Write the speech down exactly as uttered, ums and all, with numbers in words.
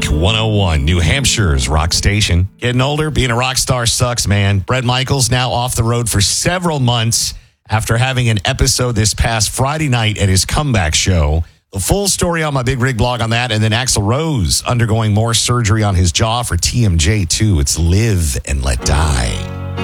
Rock one oh one, New Hampshire's rock station. Getting older, being a rock star sucks, man. Bret Michaels now off the road for several months after having an episode this past Friday night at his comeback show. The full story on my Big Rig blog on that. And then Axl Rose undergoing more surgery on his jaw for T M J two. It's Live and Let Die.